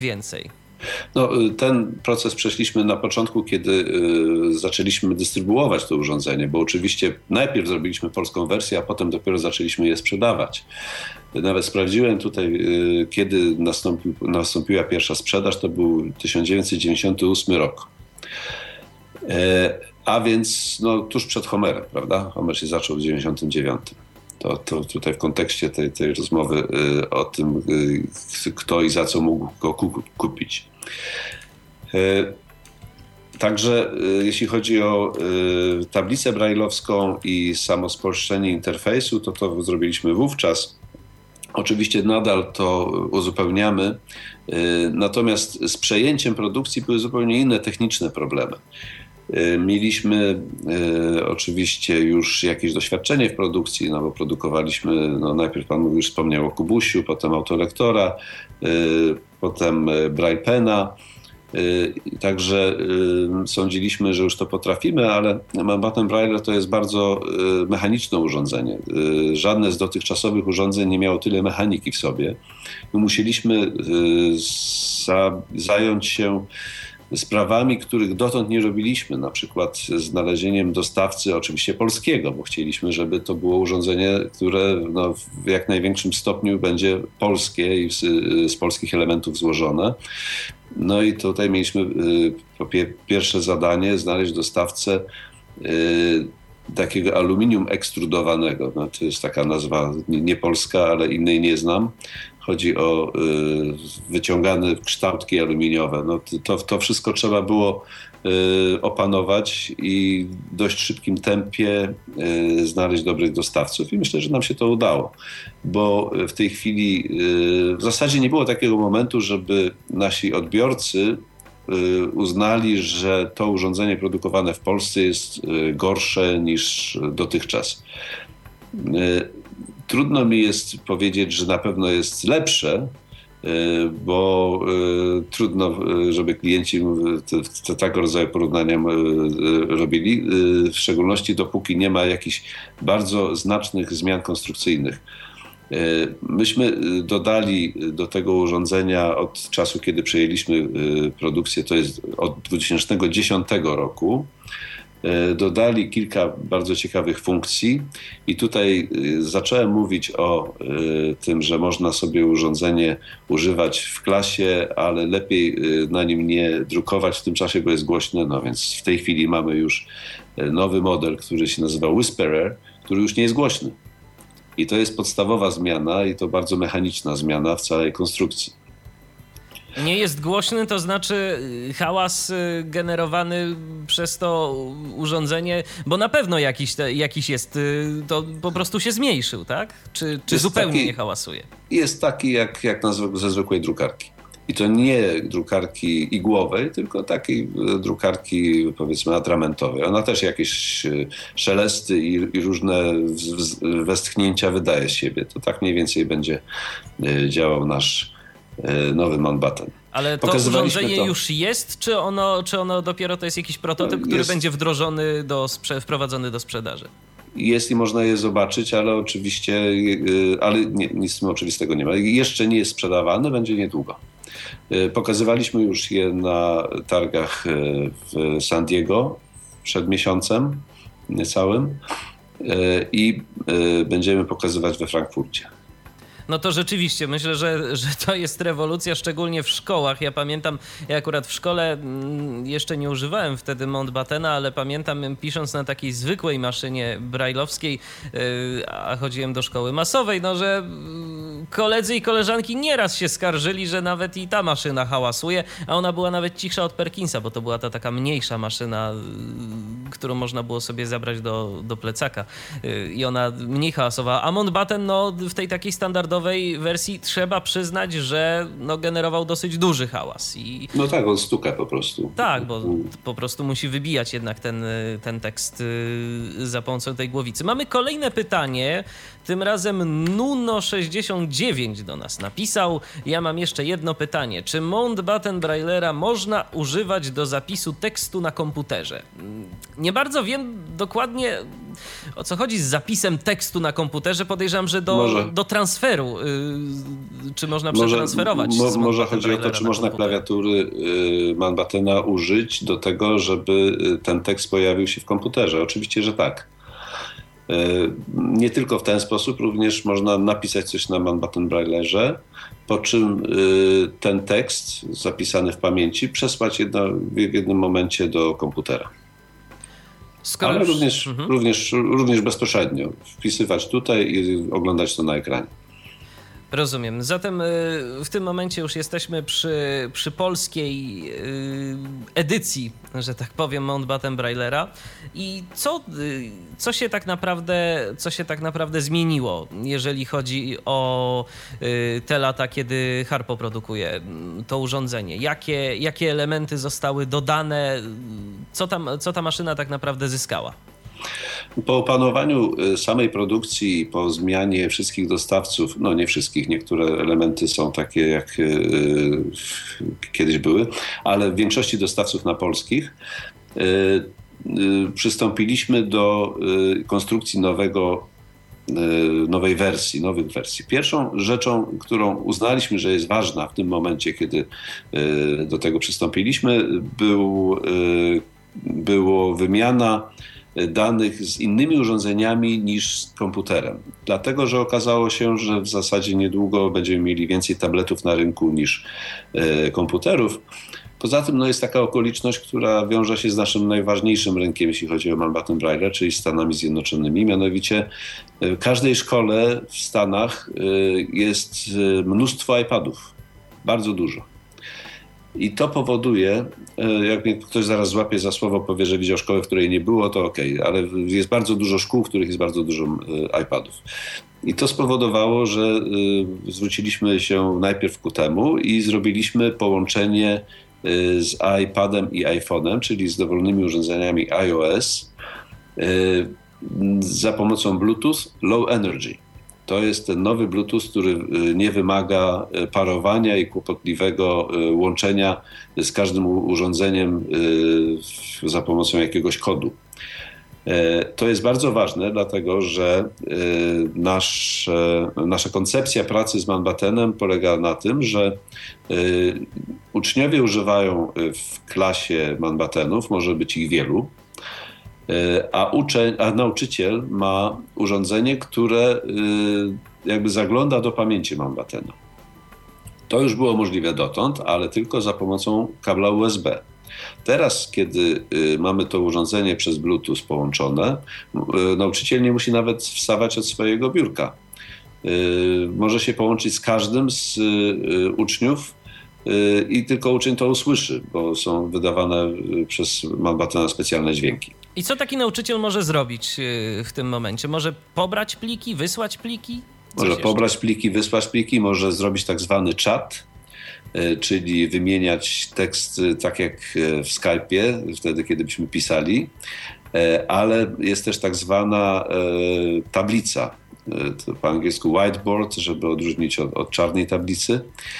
więcej? No, ten proces przeszliśmy na początku, kiedy zaczęliśmy dystrybuować to urządzenie, bo oczywiście najpierw zrobiliśmy polską wersję, a potem dopiero zaczęliśmy je sprzedawać. Nawet sprawdziłem tutaj, kiedy nastąpiła pierwsza sprzedaż, to był 1998 rok. A więc no, tuż przed Homerem, prawda? Homer się zaczął w 1999. To tutaj w kontekście tej rozmowy o tym, kto i za co mógł go kupić. Także jeśli chodzi o tablicę brajlowską i samo spolszczenie interfejsu, to zrobiliśmy wówczas. Oczywiście nadal to uzupełniamy, natomiast z przejęciem produkcji były zupełnie inne techniczne problemy. Mieliśmy oczywiście już jakieś doświadczenie w produkcji, no bo produkowaliśmy, no najpierw pan już wspomniał o Kubusiu, potem autolektora, potem Braille Pena. Także sądziliśmy, że już to potrafimy, ale Mountbatten Braille to jest bardzo mechaniczne urządzenie. Żadne z dotychczasowych urządzeń nie miało tyle mechaniki w sobie. Musieliśmy zająć się sprawami, których dotąd nie robiliśmy, na przykład znalezieniem dostawcy oczywiście polskiego, bo chcieliśmy, żeby to było urządzenie, które no, w jak największym stopniu będzie polskie i z polskich elementów złożone. No i tutaj mieliśmy pierwsze zadanie znaleźć dostawcę takiego aluminium ekstrudowanego. No, to jest taka nazwa nie polska, ale innej nie znam. Chodzi o wyciągane kształtki aluminiowe. No, to wszystko trzeba było opanować i w dość szybkim tempie znaleźć dobrych dostawców. I myślę, że nam się to udało, bo w tej chwili w zasadzie nie było takiego momentu, żeby nasi odbiorcy uznali, że to urządzenie produkowane w Polsce jest gorsze niż dotychczas. Trudno mi jest powiedzieć, że na pewno jest lepsze, bo trudno, żeby klienci tego rodzaju porównania robili, w szczególności dopóki nie ma jakichś bardzo znacznych zmian konstrukcyjnych. Myśmy dodali do tego urządzenia od czasu, kiedy przejęliśmy produkcję, to jest od 2010 roku, dodali kilka bardzo ciekawych funkcji i tutaj zacząłem mówić o tym, że można sobie urządzenie używać w klasie, ale lepiej na nim nie drukować w tym czasie, bo jest głośne. No więc w tej chwili mamy już nowy model, który się nazywa Whisperer, który już nie jest głośny. I to jest podstawowa zmiana i to bardzo mechaniczna zmiana w całej konstrukcji. Nie jest głośny, to znaczy hałas generowany przez to urządzenie, bo na pewno jakiś jest, to po prostu się zmniejszył, tak? Czy zupełnie taki, nie hałasuje? Jest taki jak ze zwykłej drukarki. I to nie drukarki igłowej, tylko takiej drukarki powiedzmy atramentowej. Ona też jakieś szelesty i różne westchnięcia wydaje z siebie. To tak mniej więcej będzie działał nasz nowy Mountbatten. Ale to urządzenie już jest, czy ono dopiero to jest jakiś prototyp, który będzie wdrożony, wprowadzony do sprzedaży? Jest i można je zobaczyć, ale oczywiście, nic oczywistego nie ma. Jeszcze nie jest sprzedawane, będzie niedługo. Pokazywaliśmy już je na targach w San Diego przed miesiącem niecałym i będziemy pokazywać we Frankfurcie. No to rzeczywiście, myślę, że to jest rewolucja, szczególnie w szkołach. Ja pamiętam, ja akurat w szkole jeszcze nie używałem wtedy Mountbattena, ale pamiętam, pisząc na takiej zwykłej maszynie brajlowskiej, a chodziłem do szkoły masowej, no że koledzy i koleżanki nieraz się skarżyli, że nawet i ta maszyna hałasuje, a ona była nawet cichsza od Perkinsa, bo to była ta taka mniejsza maszyna, którą można było sobie zabrać do plecaka i ona mniej hałasowała. A Mountbatten, no w tej takiej standardowej wersji trzeba przyznać, że no, generował dosyć duży hałas. No tak, on stuka po prostu. Tak, bo po prostu musi wybijać jednak ten tekst za pomocą tej głowicy. Mamy kolejne pytanie, tym razem Nuno69 do nas napisał. Ja mam jeszcze jedno pytanie. Czy Mountbatten Braillera można używać do zapisu tekstu na komputerze? Nie bardzo wiem dokładnie, o co chodzi z zapisem tekstu na komputerze? Podejrzewam, że do transferu. Czy można przetransferować? Może chodzi o to, czy można klawiatury Manbattena użyć do tego, żeby ten tekst pojawił się w komputerze. Oczywiście, że tak. Nie tylko w ten sposób, również można napisać coś na Manbatten Braillerze, po czym ten tekst zapisany w pamięci przesłać w jednym momencie do komputera. Ale również bezpośrednio wpisywać tutaj i oglądać to na ekranie. Rozumiem. Zatem w tym momencie już jesteśmy przy polskiej edycji, że tak powiem, Mountbatten Braillera. I co się tak naprawdę zmieniło, jeżeli chodzi o te lata, kiedy Harpo produkuje to urządzenie? Jakie elementy zostały dodane? Co ta maszyna tak naprawdę zyskała? Po opanowaniu samej produkcji i po zmianie wszystkich dostawców, no nie wszystkich, niektóre elementy są takie jak kiedyś były, ale w większości dostawców na polskich przystąpiliśmy do konstrukcji nowych wersji. Pierwszą rzeczą, którą uznaliśmy, że jest ważna w tym momencie, kiedy do tego przystąpiliśmy, było wymiana danych z innymi urządzeniami niż z komputerem. Dlatego, że okazało się, że w zasadzie niedługo będziemy mieli więcej tabletów na rynku niż komputerów. Poza tym jest taka okoliczność, która wiąże się z naszym najważniejszym rynkiem, jeśli chodzi o Manbatten Braille, czyli Stanami Zjednoczonymi. Mianowicie w każdej szkole w Stanach jest mnóstwo iPadów. Bardzo dużo. I to powoduje, jak mnie ktoś zaraz złapie za słowo, powie, że widział szkołę, w której nie było, to okej, ale jest bardzo dużo szkół, w których jest bardzo dużo iPadów. I to spowodowało, że zwróciliśmy się najpierw ku temu i zrobiliśmy połączenie z iPadem i iPhone'em, czyli z dowolnymi urządzeniami iOS za pomocą Bluetooth Low Energy. To jest ten nowy Bluetooth, który nie wymaga parowania i kłopotliwego łączenia z każdym urządzeniem za pomocą jakiegoś kodu. To jest bardzo ważne, dlatego że nasza koncepcja pracy z Manbattenem polega na tym, że uczniowie używają w klasie Manbattenów, może być ich wielu, a nauczyciel ma urządzenie, które jakby zagląda do pamięci Manbattena. To już było możliwe dotąd, ale tylko za pomocą kabla USB. Teraz, kiedy mamy to urządzenie przez Bluetooth połączone, nauczyciel nie musi nawet wstawać od swojego biurka. Może się połączyć z każdym z uczniów i tylko uczeń to usłyszy, bo są wydawane przez Manbattena specjalne dźwięki. I co taki nauczyciel może zrobić w tym momencie? Może pobrać pliki, wysłać pliki? Może pobrać pliki, wysłać pliki, może zrobić tak zwany czat, czyli wymieniać tekst tak jak w Skype'ie, wtedy kiedy byśmy pisali, ale jest też tak zwana tablica, to po angielsku whiteboard, żeby odróżnić od czarnej tablicy,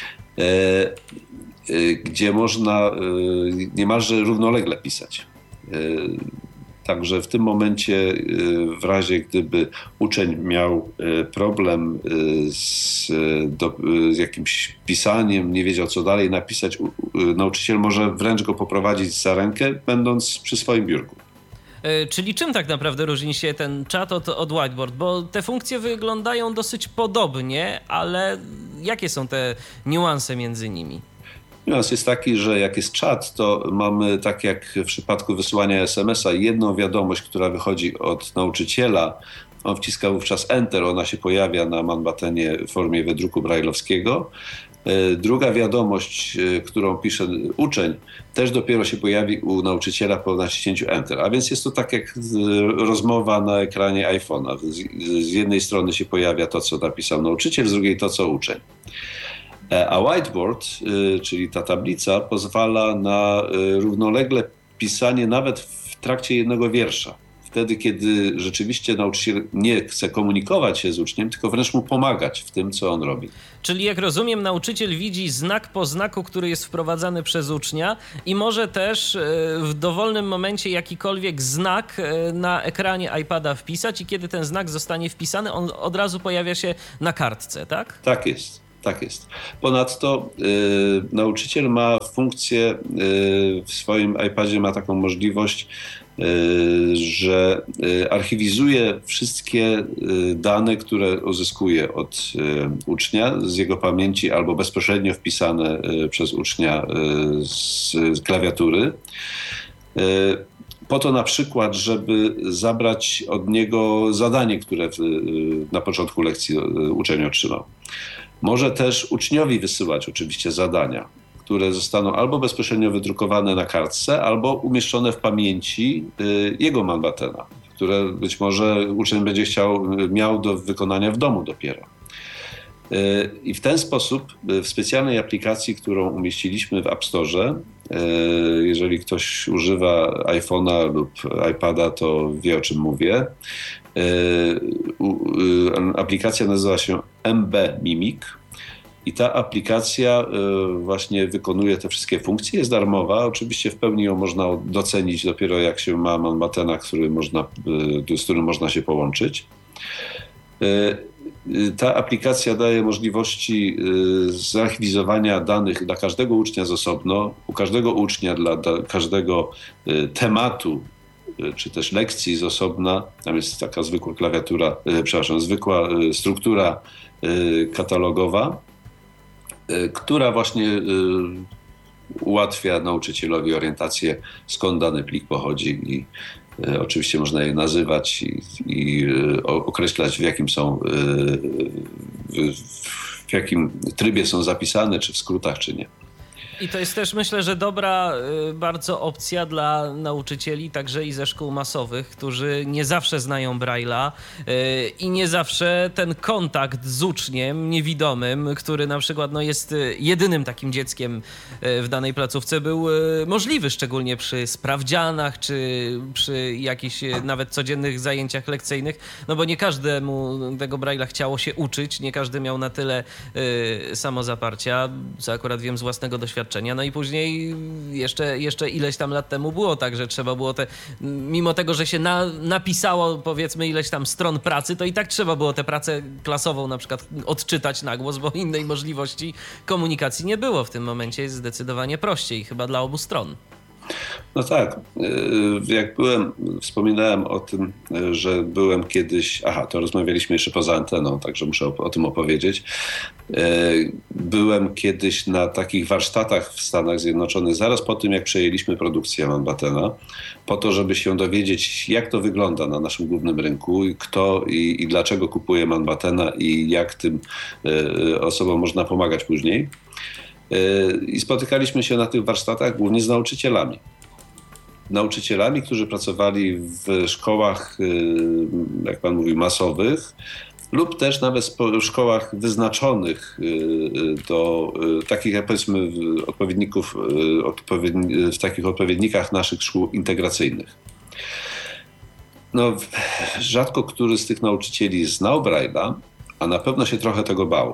gdzie można niemalże równolegle pisać. Także w tym momencie, w razie gdyby uczeń miał problem z jakimś pisaniem, nie wiedział co dalej napisać, nauczyciel może wręcz go poprowadzić za rękę, będąc przy swoim biurku. Czyli czym tak naprawdę różni się ten czat od whiteboard? Bo te funkcje wyglądają dosyć podobnie, ale jakie są te niuanse między nimi? Niuans jest taki, że jak jest czat, to mamy, tak jak w przypadku wysyłania SMS-a, jedną wiadomość, która wychodzi od nauczyciela. On wciska wówczas Enter, ona się pojawia na Manbattenie w formie wydruku brajlowskiego. Druga wiadomość, którą pisze uczeń, też dopiero się pojawi u nauczyciela po naciśnięciu Enter. A więc jest to tak jak rozmowa na ekranie iPhone'a. Z jednej strony się pojawia to, co napisał nauczyciel, z drugiej to, co uczeń. A whiteboard, czyli ta tablica, pozwala na równolegle pisanie nawet w trakcie jednego wiersza. wtedy, kiedy rzeczywiście nauczyciel nie chce komunikować się z uczniem, tylko wręcz mu pomagać w tym, co on robi. Czyli jak rozumiem, nauczyciel widzi znak po znaku, który jest wprowadzany przez ucznia i może też w dowolnym momencie jakikolwiek znak na ekranie iPada wpisać i kiedy ten znak zostanie wpisany, on od razu pojawia się na kartce, tak? Tak jest. Tak jest. Ponadto nauczyciel ma funkcję, w swoim iPadzie ma taką możliwość, że archiwizuje wszystkie dane, które uzyskuje od ucznia z jego pamięci albo bezpośrednio wpisane przez ucznia z klawiatury. Po to na przykład, żeby zabrać od niego zadanie, które na początku lekcji uczeń otrzymał. Może też uczniowi wysyłać oczywiście zadania, które zostaną albo bezpośrednio wydrukowane na kartce, albo umieszczone w pamięci jego Mountbattena, które być może uczeń będzie miał do wykonania w domu dopiero. I w ten sposób w specjalnej aplikacji, którą umieściliśmy w App Store, jeżeli ktoś używa iPhone'a lub iPada, to wie, o czym mówię. Aplikacja nazywa się MB Mimic i ta aplikacja właśnie wykonuje te wszystkie funkcje, jest darmowa. Oczywiście w pełni ją można docenić dopiero jak się ma Mountbattena, z którym można się połączyć. Ta aplikacja daje możliwości zarchiwizowania danych dla każdego ucznia z osobna, u każdego ucznia dla każdego tematu czy też lekcji z osobna. Tam jest taka zwykła zwykła struktura katalogowa, która właśnie ułatwia nauczycielowi orientację, skąd dany plik pochodzi i oczywiście można je nazywać i określać, w jakim trybie są zapisane, czy w skrótach, czy nie. I to jest też, myślę, że dobra bardzo opcja dla nauczycieli, także i ze szkół masowych, którzy nie zawsze znają Braille'a i nie zawsze ten kontakt z uczniem niewidomym, który na przykład jest jedynym takim dzieckiem w danej placówce, był możliwy, szczególnie przy sprawdzianach, czy przy jakichś nawet codziennych zajęciach lekcyjnych, no bo nie każdemu tego Braille'a chciało się uczyć, nie każdy miał na tyle samozaparcia, co akurat wiem z własnego doświadczenia. No i później jeszcze ileś tam lat temu było tak, że trzeba było mimo tego, że się napisało powiedzmy ileś tam stron pracy, to i tak trzeba było tę pracę klasową na przykład odczytać na głos, bo innej możliwości komunikacji nie było. W tym momencie jest zdecydowanie prościej, chyba dla obu stron. No tak, jak wspominałem o tym, że byłem kiedyś, to rozmawialiśmy jeszcze poza anteną, także muszę o tym opowiedzieć. Byłem kiedyś na takich warsztatach w Stanach Zjednoczonych, zaraz po tym, jak przejęliśmy produkcję Mountbattena, po to, żeby się dowiedzieć, jak to wygląda na naszym głównym rynku, kto i dlaczego kupuje Mountbattena i jak tym osobom można pomagać później. I spotykaliśmy się na tych warsztatach głównie z nauczycielami. Nauczycielami, którzy pracowali w szkołach, jak pan mówi, masowych lub też nawet w szkołach wyznaczonych do takich, jak powiedzmy, w takich odpowiednikach naszych szkół integracyjnych. No, rzadko który z tych nauczycieli znał Braille'a, a na pewno się trochę tego bał.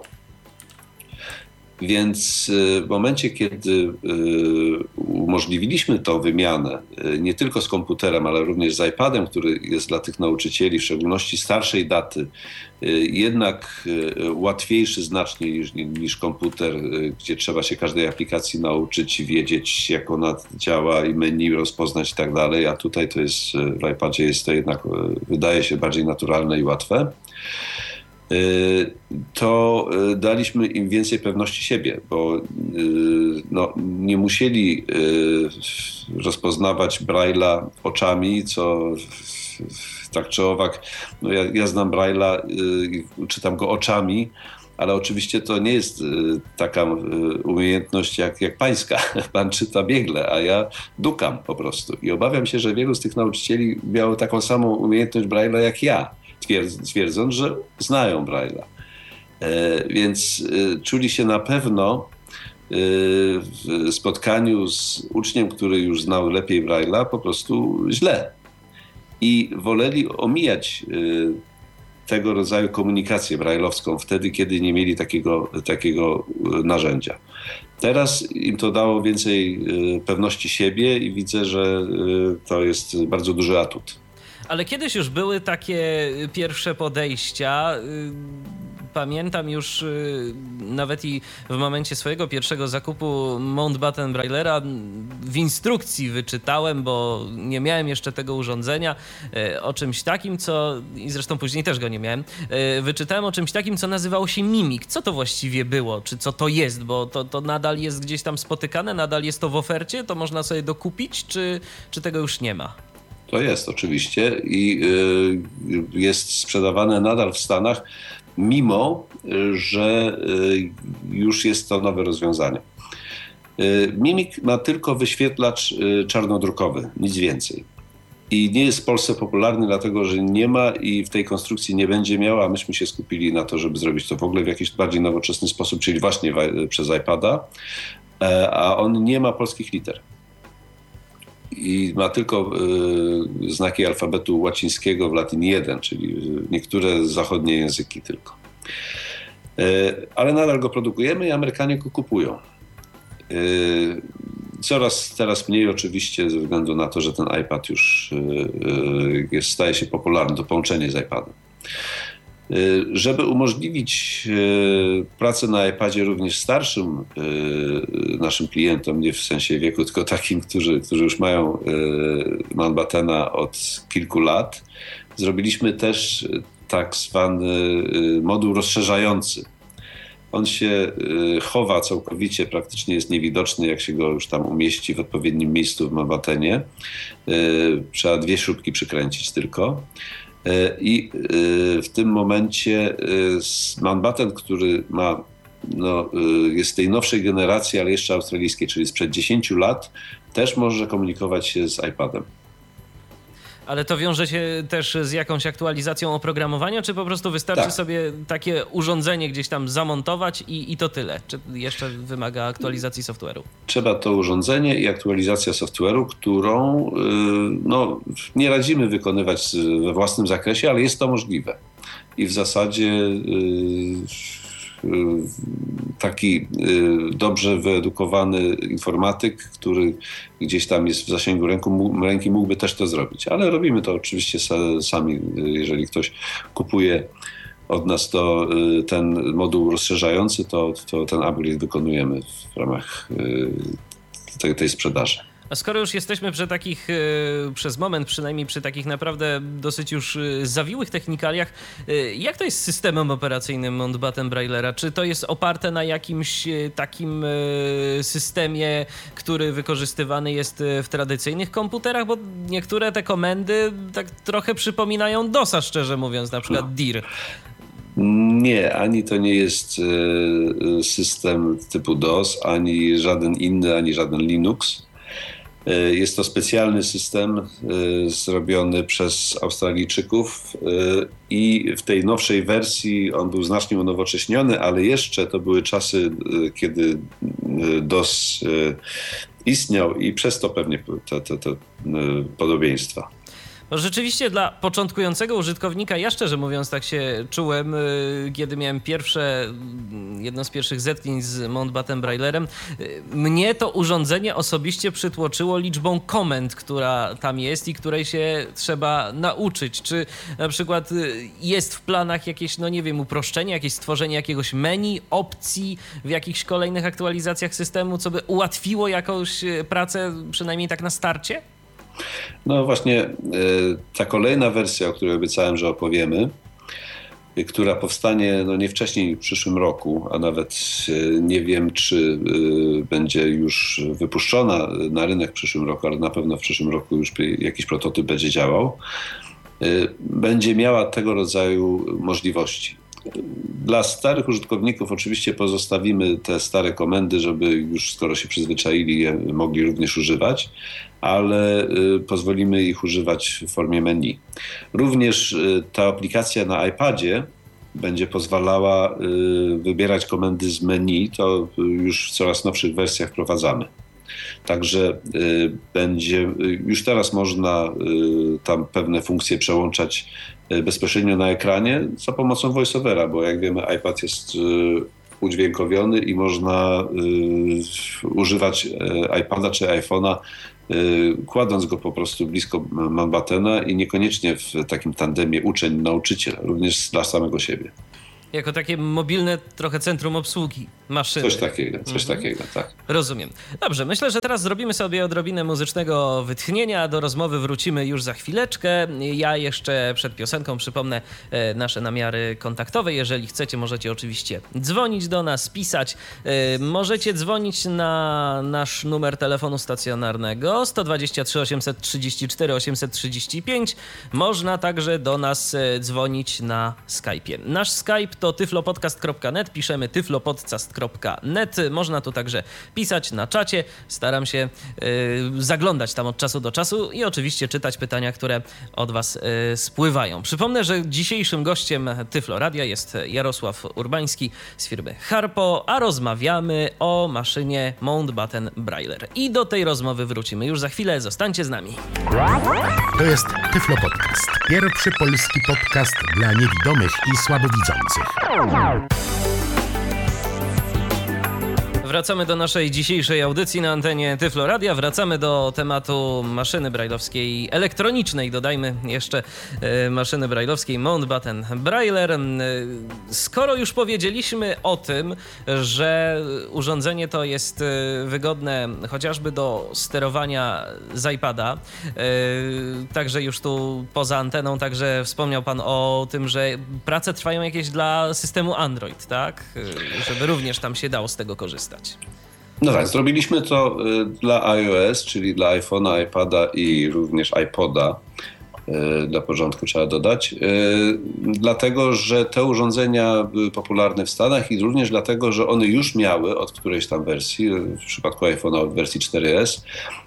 Więc w momencie, kiedy umożliwiliśmy tą wymianę nie tylko z komputerem, ale również z iPadem, który jest dla tych nauczycieli, w szczególności starszej daty, jednak łatwiejszy znacznie niż komputer, gdzie trzeba się każdej aplikacji nauczyć i wiedzieć, jak ona działa i menu rozpoznać i tak dalej, a tutaj to jest, w iPadzie jest to jednak, wydaje się, bardziej naturalne i łatwe. To daliśmy im więcej pewności siebie, bo nie musieli rozpoznawać Braille'a oczami, co tak czy owak, ja znam Braille'a, czytam go oczami, ale oczywiście to nie jest taka umiejętność jak pańska. Pan czyta biegle, a ja dukam po prostu. I obawiam się, że wielu z tych nauczycieli miało taką samą umiejętność Braille'a jak ja, twierdząc, że znają Braille'a. Więc czuli się na pewno w spotkaniu z uczniem, który już znał lepiej Braille'a, po prostu źle. i woleli omijać tego rodzaju komunikację brajlowską wtedy, kiedy nie mieli takiego narzędzia. Teraz im to dało więcej pewności siebie i widzę, że to jest bardzo duży atut. Ale kiedyś już były takie pierwsze podejścia. Pamiętam już nawet i w momencie swojego pierwszego zakupu Mountbatten Braillera w instrukcji wyczytałem, bo nie miałem jeszcze tego urządzenia, o czymś takim, i zresztą później też go nie miałem, wyczytałem o czymś takim, co nazywało się Mimik. Co to właściwie było? Czy co to jest? Bo to nadal jest gdzieś tam spotykane, nadal jest to w ofercie? To można sobie dokupić, czy tego już nie ma? To jest oczywiście i jest sprzedawane nadal w Stanach, mimo że już jest to nowe rozwiązanie. Mimik ma tylko wyświetlacz czarnodrukowy, nic więcej. I nie jest w Polsce popularny, dlatego że nie ma i w tej konstrukcji nie będzie miał, a myśmy się skupili na to, żeby zrobić to w ogóle w jakiś bardziej nowoczesny sposób, czyli właśnie przez iPada, a on nie ma polskich liter. I ma tylko znaki alfabetu łacińskiego w Latin 1, czyli niektóre zachodnie języki tylko. Ale nadal go produkujemy i Amerykanie go kupują. Coraz teraz mniej oczywiście ze względu na to, że ten iPad już staje się popularny, to połączenie z iPadem. Żeby umożliwić pracę na iPadzie również starszym naszym klientom, nie w sensie wieku, tylko takim, którzy już mają Mountbattena od kilku lat, zrobiliśmy też tak zwany moduł rozszerzający. On się chowa całkowicie, praktycznie jest niewidoczny, jak się go już tam umieści w odpowiednim miejscu w Mountbattenie. Trzeba 2 śrubki przykręcić tylko. I w tym momencie Mountbatten, który jest tej nowszej generacji, ale jeszcze australijskiej, czyli sprzed 10 lat, też może komunikować się z iPadem. Ale to wiąże się też z jakąś aktualizacją oprogramowania, czy po prostu wystarczy sobie takie urządzenie gdzieś tam zamontować i to tyle? Czy jeszcze wymaga aktualizacji software'u? Trzeba to urządzenie i aktualizacja software'u, którą nie radzimy wykonywać we własnym zakresie, ale jest to możliwe. I w zasadzie taki dobrze wyedukowany informatyk, który gdzieś tam jest w zasięgu ręki, mógłby też to zrobić. Ale robimy to oczywiście sami. Jeżeli ktoś kupuje od nas ten moduł rozszerzający, to ten upgrade wykonujemy w ramach tej sprzedaży. A skoro już jesteśmy przez moment przynajmniej przy takich naprawdę dosyć już zawiłych technikaliach, jak to jest z systemem operacyjnym Mountbatten Braillera? Czy to jest oparte na jakimś takim systemie, który wykorzystywany jest w tradycyjnych komputerach? Bo niektóre te komendy tak trochę przypominają DOS-a, szczerze mówiąc, na przykład dir. Nie, ani to nie jest system typu DOS, ani żaden inny, ani żaden Linux. Jest to specjalny system zrobiony przez Australijczyków i w tej nowszej wersji on był znacznie unowocześniony, ale jeszcze to były czasy, kiedy DOS istniał i przez to pewnie te podobieństwa. No rzeczywiście dla początkującego użytkownika, ja szczerze mówiąc tak się czułem, kiedy miałem jedno z pierwszych zetknięć z Mountbatten Braillerem. Mnie to urządzenie osobiście przytłoczyło liczbą komend, która tam jest i której się trzeba nauczyć. Czy na przykład jest w planach jakieś, uproszczenie, jakieś stworzenie jakiegoś menu, opcji w jakichś kolejnych aktualizacjach systemu, co by ułatwiło jakąś pracę, przynajmniej tak na starcie? No właśnie ta kolejna wersja, o której obiecałem, że opowiemy, która powstanie nie wcześniej niż w przyszłym roku, a nawet nie wiem, czy będzie już wypuszczona na rynek w przyszłym roku, ale na pewno w przyszłym roku już jakiś prototyp będzie działał, będzie miała tego rodzaju możliwości. Dla starych użytkowników oczywiście pozostawimy te stare komendy, żeby już skoro się przyzwyczaili, je mogli również używać, ale pozwolimy ich używać w formie menu. Również ta aplikacja na iPadzie będzie pozwalała wybierać komendy z menu, to już w coraz nowszych wersjach wprowadzamy. Także już teraz można tam pewne funkcje przełączać bezpośrednio na ekranie za pomocą voiceovera, bo jak wiemy iPad jest udźwiękowiony i można używać iPada czy iPhone'a kładąc go po prostu blisko Mountbattena i niekoniecznie w takim tandemie uczeń-nauczyciel, również dla samego siebie. Jako takie mobilne trochę centrum obsługi maszyny. Coś takiego, tak. Rozumiem. Dobrze, myślę, że teraz zrobimy sobie odrobinę muzycznego wytchnienia. Do rozmowy wrócimy już za chwileczkę. Ja jeszcze przed piosenką przypomnę nasze namiary kontaktowe. Jeżeli chcecie, możecie oczywiście dzwonić do nas, pisać. Możecie dzwonić na nasz numer telefonu stacjonarnego 123 834 835. Można także do nas dzwonić na Skype'ie. Nasz Skype to tyflopodcast.net, piszemy tyflopodcast.net. Można tu także pisać na czacie. Staram się zaglądać tam od czasu do czasu i oczywiście czytać pytania, które od Was spływają. Przypomnę, że dzisiejszym gościem Tyflo Radia jest Jarosław Urbański z firmy Harpo, a rozmawiamy o maszynie Mountbatten Brailler. I do tej rozmowy wrócimy już za chwilę. Zostańcie z nami. To jest Tyflo Podcast. Pierwszy polski podcast dla niewidomych i słabowidzących. Wracamy do naszej dzisiejszej audycji na antenie Tyflo Radia. Wracamy do tematu maszyny brajlowskiej elektronicznej. Dodajmy jeszcze maszyny brajlowskiej Mountbatten Brailler. Skoro już powiedzieliśmy o tym, że urządzenie to jest wygodne chociażby do sterowania z iPada, także już tu poza anteną także wspomniał Pan o tym, że prace trwają jakieś dla systemu Android, tak? Żeby również tam się dało z tego korzystać. No tak, zrobiliśmy to dla iOS, czyli dla iPhone'a, iPada i również iPoda. Dla porządku trzeba dodać. Dlatego, że te urządzenia były popularne w Stanach i również dlatego, że one już miały od którejś tam wersji, w przypadku iPhone'a od wersji 4S,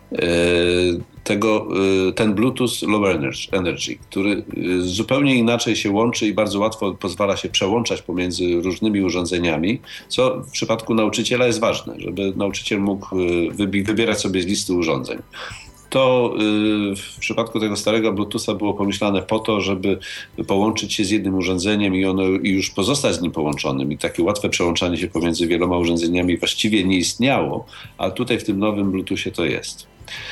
ten Bluetooth Low Energy, który zupełnie inaczej się łączy i bardzo łatwo pozwala się przełączać pomiędzy różnymi urządzeniami, co w przypadku nauczyciela jest ważne, żeby nauczyciel mógł wybierać sobie z listy urządzeń. To w przypadku tego starego Bluetootha było pomyślane po to, żeby połączyć się z jednym urządzeniem i już pozostać z nim połączonym. I takie łatwe przełączanie się pomiędzy wieloma urządzeniami właściwie nie istniało, a tutaj w tym nowym Bluetoothie to jest.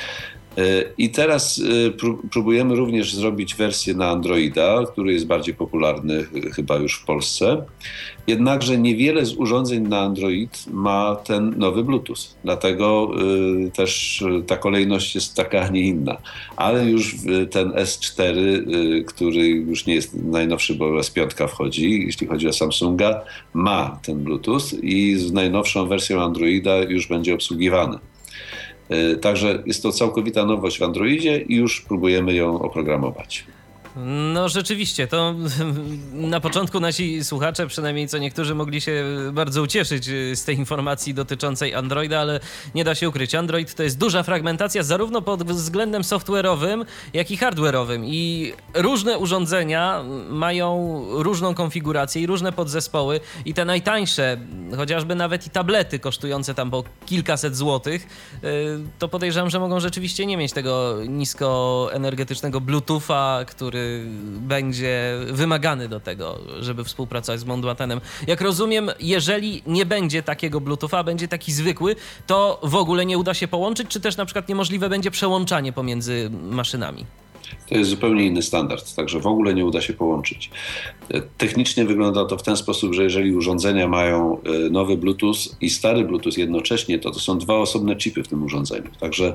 I teraz próbujemy również zrobić wersję na Androida, który jest bardziej popularny chyba już w Polsce. Jednakże niewiele z urządzeń na Android ma ten nowy Bluetooth. Dlatego też ta kolejność jest taka, a nie inna. Ale już ten S4, który już nie jest najnowszy, bo S5 wchodzi, jeśli chodzi o Samsunga, ma ten Bluetooth i z najnowszą wersją Androida już będzie obsługiwany. Także jest to całkowita nowość w Androidzie i już próbujemy ją oprogramować. No rzeczywiście, to na początku nasi słuchacze, przynajmniej co niektórzy, mogli się bardzo ucieszyć z tej informacji dotyczącej Androida, ale nie da się ukryć. Android to jest duża fragmentacja zarówno pod względem software'owym, jak i hardware'owym i różne urządzenia mają różną konfigurację i różne podzespoły i te najtańsze, chociażby nawet i tablety kosztujące tam po kilkaset złotych, to podejrzewam, że mogą rzeczywiście nie mieć tego niskoenergetycznego Bluetootha, który będzie wymagany do tego, żeby współpracować z Mountbattenem. Jak rozumiem, jeżeli nie będzie takiego Bluetootha, będzie taki zwykły, to w ogóle nie uda się połączyć, czy też na przykład niemożliwe będzie przełączanie pomiędzy maszynami? To jest zupełnie inny standard, także w ogóle nie uda się połączyć. Technicznie wygląda to w ten sposób, że jeżeli urządzenia mają nowy Bluetooth i stary Bluetooth jednocześnie, to są dwa osobne chipy w tym urządzeniu. Także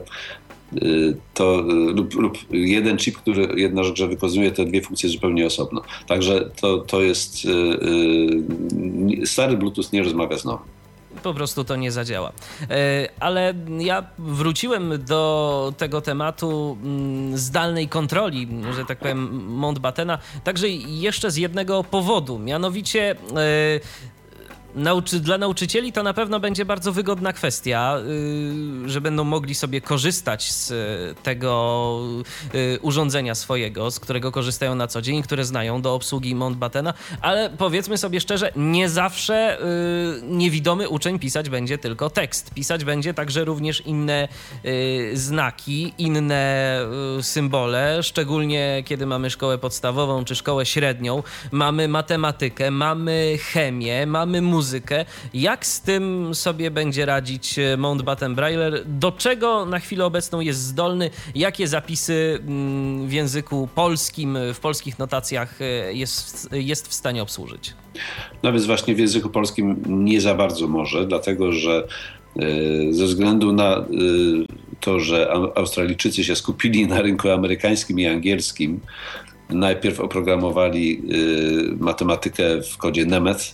lub jeden chip, który jednakże wykonuje te dwie funkcje zupełnie osobno. Także to jest stary Bluetooth nie rozmawia z nowym. Po prostu to nie zadziała. Ale ja wróciłem do tego tematu zdalnej kontroli, że tak powiem, Mountbattena, także jeszcze z jednego powodu. Mianowicie Dla nauczycieli to na pewno będzie bardzo wygodna kwestia, że będą mogli sobie korzystać z tego urządzenia swojego, z którego korzystają na co dzień, które znają do obsługi Mountbattena, ale powiedzmy sobie szczerze, nie zawsze niewidomy uczeń pisać będzie tylko tekst. Pisać będzie także również inne znaki, inne symbole, szczególnie kiedy mamy szkołę podstawową czy szkołę średnią, mamy matematykę, mamy chemię, mamy muzykę. Jak z tym sobie będzie radzić Mountbatten Braille? Do czego na chwilę obecną jest zdolny? Jakie zapisy w języku polskim, w polskich notacjach jest w stanie obsłużyć? No więc właśnie w języku polskim nie za bardzo może, dlatego że ze względu na to, że Australijczycy się skupili na rynku amerykańskim i angielskim, najpierw oprogramowali matematykę w kodzie Nemeth,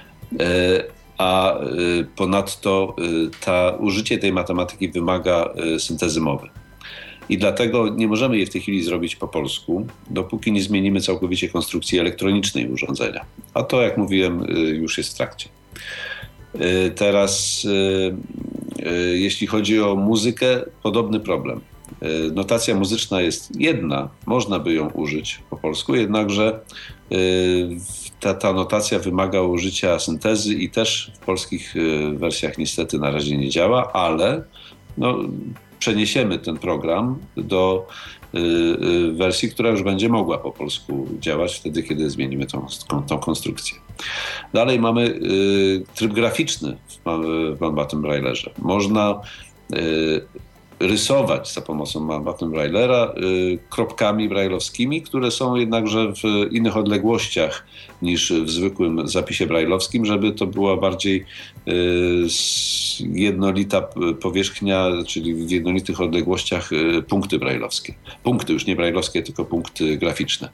a ponadto użycie tej matematyki wymaga syntezy mowy. I dlatego nie możemy jej w tej chwili zrobić po polsku, dopóki nie zmienimy całkowicie konstrukcji elektronicznej urządzenia. A to, jak mówiłem, już jest w trakcie. Teraz, jeśli chodzi o muzykę, podobny problem. Notacja muzyczna jest jedna, można by ją użyć po polsku, jednakże ta notacja wymaga użycia syntezy i też w polskich wersjach niestety na razie nie działa, ale przeniesiemy ten program do wersji, która już będzie mogła po polsku działać wtedy, kiedy zmienimy tą konstrukcję. Dalej mamy tryb graficzny w Mountbatten Braillerze. Można rysować za pomocą Mountbatten Braillera kropkami brailleowskimi, które są jednakże w innych odległościach niż w zwykłym zapisie brailleowskim, żeby to była bardziej jednolita powierzchnia, czyli w jednolitych odległościach punkty brailleowskie. Punkty już nie brailleowskie, tylko punkty graficzne.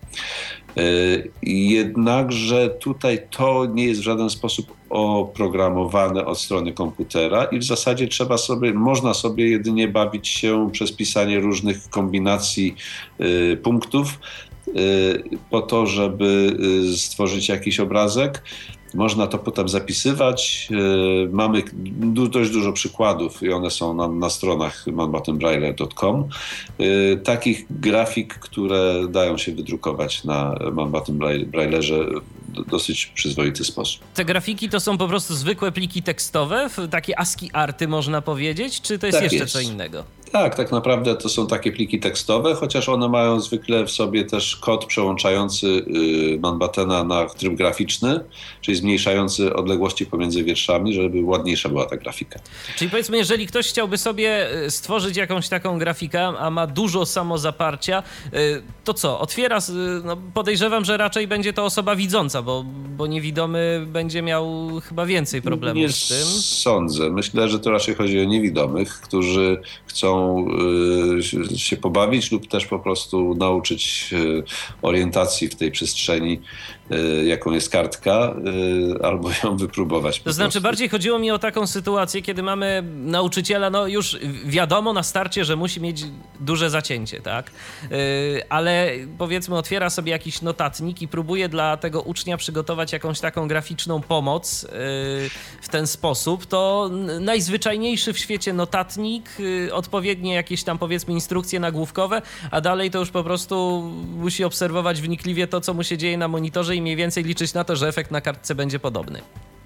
Jednakże tutaj to nie jest w żaden sposób oprogramowane od strony komputera i w zasadzie można sobie jedynie bawić się przez pisanie różnych kombinacji punktów po to, żeby stworzyć jakiś obrazek. Można to potem zapisywać. Mamy dość dużo przykładów i one są na stronach mountbattenbraille.com. Takich grafik, które dają się wydrukować na Mountbatten Braillerze w dosyć przyzwoity sposób. Te grafiki to są po prostu zwykłe pliki tekstowe, takie ASCII arty można powiedzieć, czy to jest jeszcze co innego? Tak naprawdę to są takie pliki tekstowe, chociaż one mają zwykle w sobie też kod przełączający Mountbattena na tryb graficzny, czyli zmniejszający odległości pomiędzy wierszami, żeby ładniejsza była ta grafika. Czyli powiedzmy, jeżeli ktoś chciałby sobie stworzyć jakąś taką grafikę, a ma dużo samozaparcia, to co? Otwiera, podejrzewam, że raczej będzie to osoba widząca, bo niewidomy będzie miał chyba więcej problemów z tym. Nie sądzę. Myślę, że to raczej chodzi o niewidomych, którzy chcą się pobawić lub też po prostu nauczyć orientacji w tej przestrzeni, jaką jest kartka, albo ją wypróbować. To znaczy bardziej chodziło mi o taką sytuację, kiedy mamy nauczyciela, już wiadomo na starcie, że musi mieć duże zacięcie, tak? Ale powiedzmy otwiera sobie jakiś notatnik i próbuje dla tego ucznia przygotować jakąś taką graficzną pomoc w ten sposób, to najzwyczajniejszy w świecie notatnik, odpowiednie jakieś tam powiedzmy instrukcje nagłówkowe, a dalej to już po prostu musi obserwować wnikliwie to, co mu się dzieje na monitorze i mniej więcej liczyć na to, że efekt na kartce będzie podobny.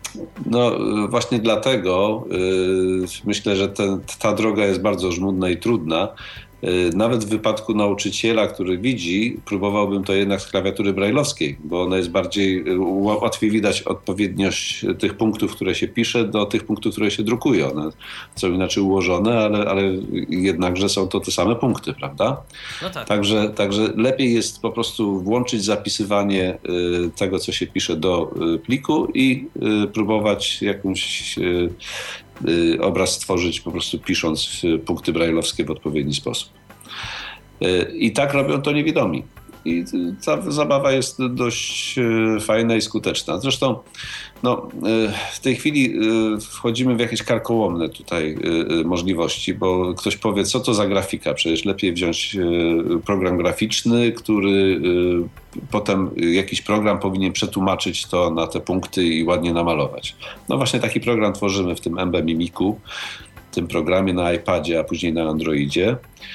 Właśnie dlatego myślę, że ta droga jest bardzo żmudna i trudna. Nawet w wypadku nauczyciela, który widzi, próbowałbym to jednak z klawiatury brailleowskiej, bo ona jest łatwiej widać odpowiedniość tych punktów, które się pisze, do tych punktów, które się drukuje. One są inaczej ułożone, ale jednakże są to te same punkty, prawda? No tak. Także lepiej jest po prostu włączyć zapisywanie tego, co się pisze do pliku i próbować jakąś obraz stworzyć po prostu pisząc punkty brailleowskie w odpowiedni sposób. I tak robią to niewidomi. i ta zabawa jest dość fajna i skuteczna. Zresztą w tej chwili wchodzimy w jakieś karkołomne tutaj możliwości, bo ktoś powie, co to za grafika? Przecież lepiej wziąć program graficzny, który potem jakiś program powinien przetłumaczyć to na te punkty i ładnie namalować. No właśnie taki program tworzymy w tym MB Mimiku, w tym programie na iPadzie, a później na Androidzie.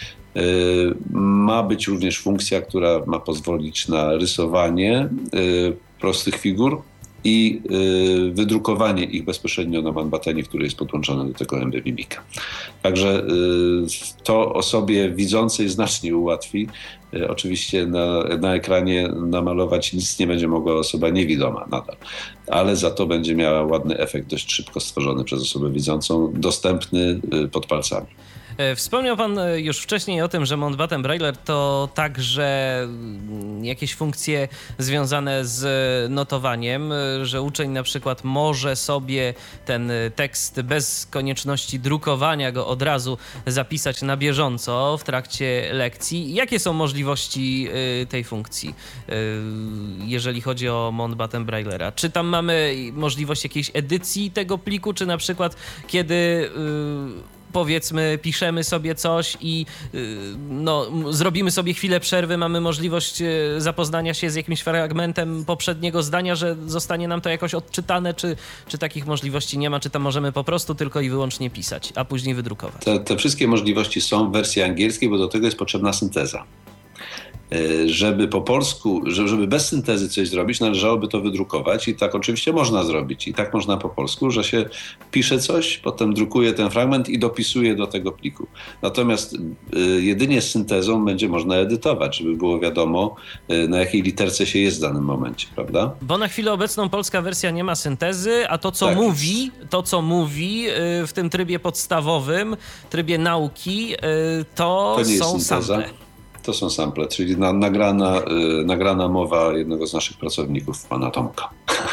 Ma być również funkcja, która ma pozwolić na rysowanie prostych figur i wydrukowanie ich bezpośrednio na manbatenie, który jest podłączony do tego MB Mimika. Także to osobie widzącej znacznie ułatwi. Oczywiście na ekranie namalować nic nie będzie mogła osoba niewidoma nadal, ale za to będzie miała ładny efekt, dość szybko stworzony przez osobę widzącą, dostępny pod palcami. Wspomniał pan już wcześniej o tym, że Mountbatten Braille to także jakieś funkcje związane z notowaniem, że uczeń na przykład może sobie ten tekst bez konieczności drukowania go od razu zapisać na bieżąco w trakcie lekcji. Jakie są możliwości tej funkcji, jeżeli chodzi o Mountbatten Braillera? Czy tam mamy możliwość jakiejś edycji tego pliku, czy na przykład kiedy powiedzmy, piszemy sobie coś i zrobimy sobie chwilę przerwy, mamy możliwość zapoznania się z jakimś fragmentem poprzedniego zdania, że zostanie nam to jakoś odczytane, czy takich możliwości nie ma, czy tam możemy po prostu tylko i wyłącznie pisać, a później wydrukować? Te wszystkie możliwości są w wersji angielskiej, bo do tego jest potrzebna synteza. Żeby po polsku, żeby bez syntezy coś zrobić, należałoby to wydrukować i tak oczywiście można zrobić. I tak można po polsku, że się pisze coś, potem drukuje ten fragment i dopisuje do tego pliku. Natomiast jedynie z syntezą będzie można edytować, żeby było wiadomo, na jakiej literce się jest w danym momencie, prawda? Bo na chwilę obecną polska wersja nie ma syntezy, a to co mówi w tym trybie podstawowym, trybie nauki, to są sample. To są sample, czyli nagrana mowa jednego z naszych pracowników, pana Tomka.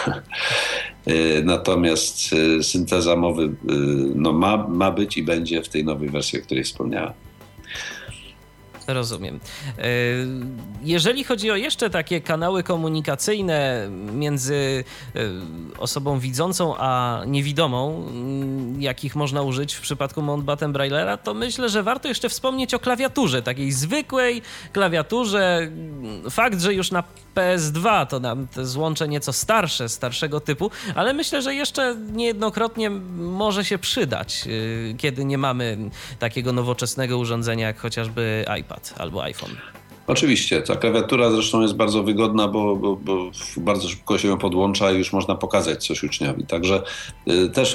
Natomiast synteza mowy ma być i będzie w tej nowej wersji, o której wspomniałem. Rozumiem. Jeżeli chodzi o jeszcze takie kanały komunikacyjne między osobą widzącą a niewidomą, jakich można użyć w przypadku Mountbatten Braillera, to myślę, że warto jeszcze wspomnieć o klawiaturze, takiej zwykłej klawiaturze. Fakt, że już na PS2 to nam te złącze nieco starszego typu, ale myślę, że jeszcze niejednokrotnie może się przydać, kiedy nie mamy takiego nowoczesnego urządzenia jak chociażby iPad albo iPhone. Oczywiście, ta klawiatura zresztą jest bardzo wygodna, bo bardzo szybko się ją podłącza i już można pokazać coś uczniowi. Także też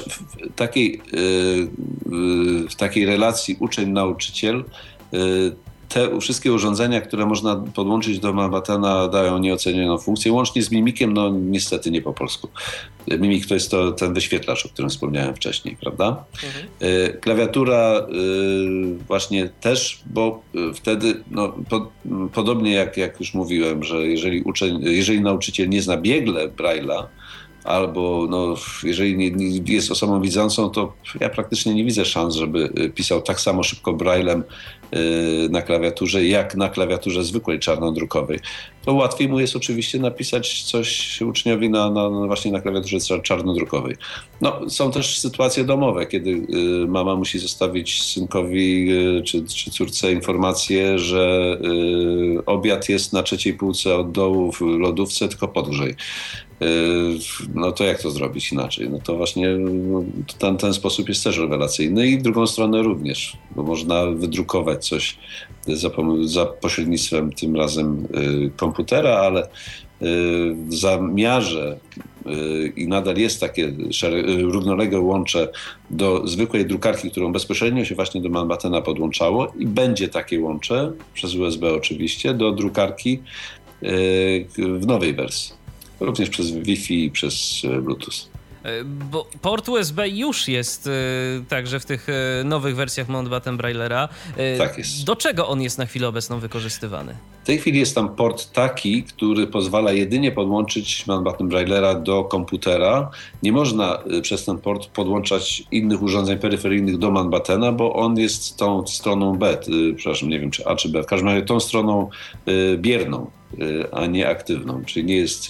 w takiej relacji uczeń-nauczyciel te wszystkie urządzenia, które można podłączyć do Mountbattena, dają nieocenioną funkcję, łącznie z Mimikiem, niestety nie po polsku. Mimik to jest ten wyświetlacz, o którym wspomniałem wcześniej, prawda? Klawiatura właśnie też, bo wtedy, podobnie jak już mówiłem, że jeżeli nauczyciel nie zna biegle Braille'a, albo jeżeli nie jest osobą widzącą, to ja praktycznie nie widzę szans, żeby pisał tak samo szybko Braillem na klawiaturze, jak na klawiaturze zwykłej czarnodrukowej. To łatwiej mu jest oczywiście napisać coś uczniowi właśnie na klawiaturze czarnodrukowej. Są też sytuacje domowe, kiedy mama musi zostawić synkowi czy córce informację, że obiad jest na trzeciej półce od dołu w lodówce, tylko podgrzej. To jak to zrobić inaczej? To właśnie ten sposób jest też rewelacyjny i drugą stronę również, bo można wydrukować coś za pośrednictwem tym razem komputera, ale w zamiarze i nadal jest takie równoległe łącze do zwykłej drukarki, którą bezpośrednio się właśnie do Mountbattena podłączało i będzie takie łącze, przez USB oczywiście, do drukarki w nowej wersji. Również przez Wi-Fi i przez Bluetooth. Bo port USB już jest także w tych nowych wersjach Mountbatten Braillera. Tak jest. Do czego on jest na chwilę obecną wykorzystywany? W tej chwili jest tam port taki, który pozwala jedynie podłączyć Mountbatten Braillera do komputera. Nie można przez ten port podłączać innych urządzeń peryferyjnych do Mountbattena, bo on jest tą stroną B, przepraszam, nie wiem czy A czy B, w każdym razie tą stroną bierną a nie aktywną. Czyli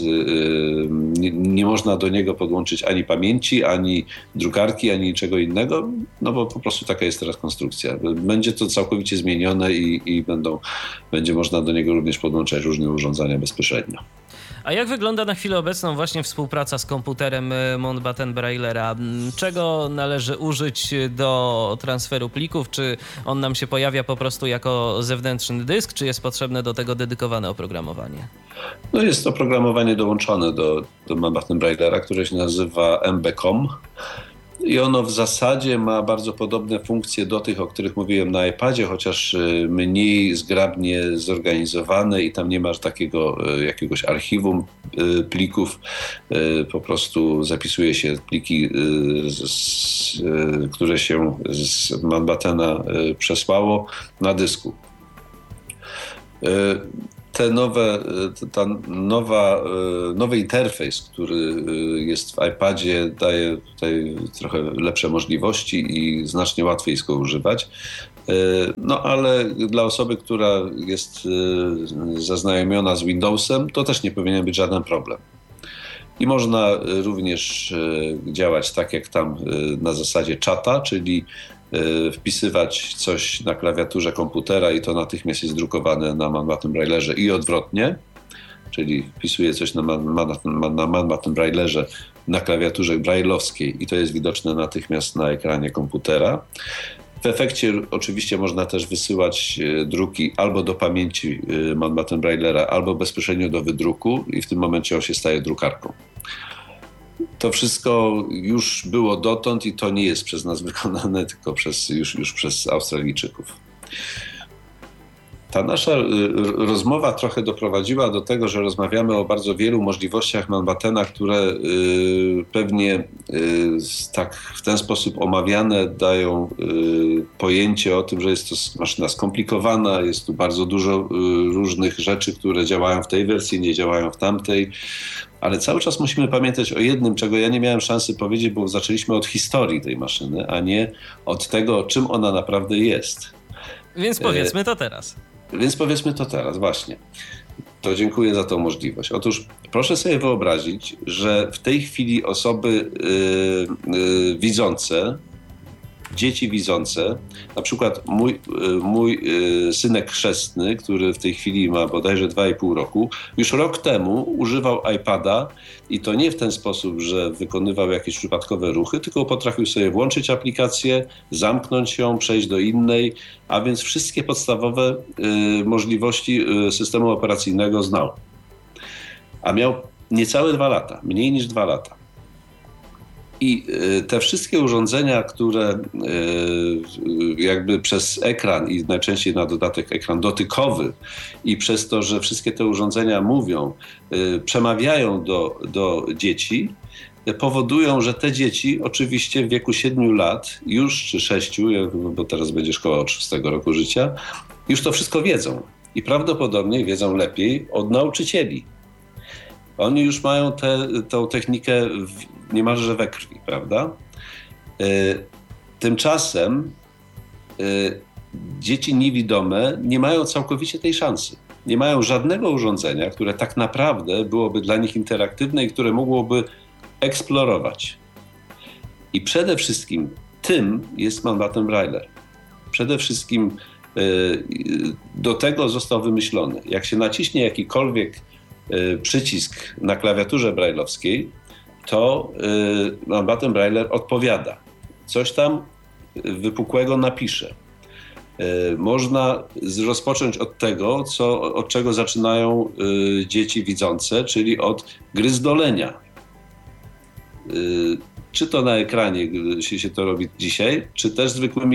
nie można do niego podłączyć ani pamięci, ani drukarki, ani niczego innego, no bo po prostu taka jest teraz konstrukcja. Będzie to całkowicie zmienione i będzie można do niego również podłączać różne urządzenia bezpośrednio. A jak wygląda na chwilę obecną właśnie współpraca z komputerem Mountbatten-Braillera? Czego należy użyć do transferu plików? Czy on nam się pojawia po prostu jako zewnętrzny dysk, czy jest potrzebne do tego dedykowane oprogramowanie? No jest to oprogramowanie dołączone do Mountbatten-Braillera, które się nazywa MB.com. I ono w zasadzie ma bardzo podobne funkcje do tych, o których mówiłem na iPadzie, chociaż mniej zgrabnie zorganizowane i tam nie masz takiego jakiegoś archiwum plików. Po prostu zapisuje się pliki, które się z Mountbattena przesłało na dysku. Nowy interfejs, który jest w iPadzie, daje tutaj trochę lepsze możliwości i znacznie łatwiej jest go używać. No ale dla osoby, która jest zaznajomiona z Windowsem, to też nie powinien być żaden problem. I można również działać tak jak tam na zasadzie czata, czyli wpisywać coś na klawiaturze komputera i to natychmiast jest drukowane na Mountbatten-Braillerze i odwrotnie, czyli wpisuję coś na Mountbatten-Braillerze na klawiaturze brailleowskiej i to jest widoczne natychmiast na ekranie komputera. W efekcie oczywiście można też wysyłać druki albo do pamięci Mountbatten-Braillera, albo bezpośrednio do wydruku i w tym momencie on się staje drukarką. To wszystko już było dotąd i to nie jest przez nas wykonane, tylko już przez Australijczyków. Ta nasza rozmowa trochę doprowadziła do tego, że rozmawiamy o bardzo wielu możliwościach Mountbattena, które pewnie tak w ten sposób omawiane dają pojęcie o tym, że jest to maszyna skomplikowana, jest tu bardzo dużo różnych rzeczy, które działają w tej wersji, nie działają w tamtej. Ale cały czas musimy pamiętać o jednym, czego ja nie miałem szansy powiedzieć, bo zaczęliśmy od historii tej maszyny, a nie od tego, czym ona naprawdę jest. Więc powiedzmy to teraz. Właśnie. To dziękuję za tą możliwość. Otóż proszę sobie wyobrazić, że w tej chwili osoby widzące, dzieci widzące, na przykład mój synek chrzestny, który w tej chwili ma bodajże 2,5 roku, już rok temu używał iPada i to nie w ten sposób, że wykonywał jakieś przypadkowe ruchy, tylko potrafił sobie włączyć aplikację, zamknąć ją, przejść do innej, a więc wszystkie podstawowe możliwości systemu operacyjnego znał. A miał niecałe 2 lata, mniej niż 2 lata. I te wszystkie urządzenia, które jakby przez ekran i najczęściej na dodatek ekran dotykowy i przez to, że wszystkie te urządzenia mówią, przemawiają do dzieci, powodują, że te dzieci oczywiście w wieku 7 lat już, czy 6, bo teraz będzie szkoła od 6 roku życia, już to wszystko wiedzą i prawdopodobnie wiedzą lepiej od nauczycieli. Oni już mają tę technikę niemalże we krwi, prawda? Tymczasem dzieci niewidome nie mają całkowicie tej szansy. Nie mają żadnego urządzenia, które tak naprawdę byłoby dla nich interaktywne i które mogłoby eksplorować. I przede wszystkim tym jest Mountbatten-Brailler. Przede wszystkim do tego został wymyślony. Jak się naciśnie jakikolwiek przycisk na klawiaturze brailleowskiej, to Mountbatten-Brailler odpowiada. Coś tam wypukłego napisze. Można rozpocząć od tego, od czego zaczynają dzieci widzące, czyli od gryzdolenia. Czy to na ekranie się to robi dzisiaj, czy też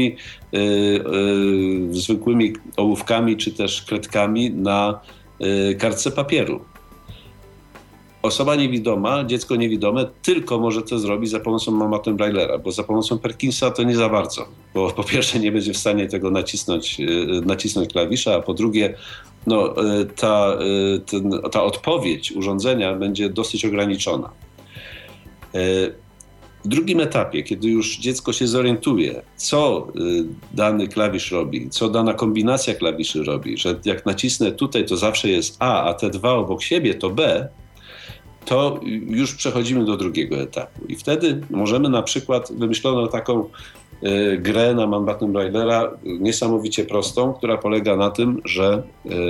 zwykłymi ołówkami, czy też kredkami na kartce papieru. Osoba niewidoma, dziecko niewidome tylko może to zrobić za pomocą Mountbatten-Braillera, bo za pomocą Perkinsa to nie za bardzo, bo po pierwsze nie będzie w stanie tego nacisnąć klawisza, a po drugie ta odpowiedź urządzenia będzie dosyć ograniczona. W drugim etapie, kiedy już dziecko się zorientuje, co dany klawisz robi, co dana kombinacja klawiszy robi, że jak nacisnę tutaj, to zawsze jest A, a te dwa obok siebie to B, to już przechodzimy do drugiego etapu. I wtedy możemy na przykład, wymyślono taką grę na Mountbatten Braillera niesamowicie prostą, która polega na tym, że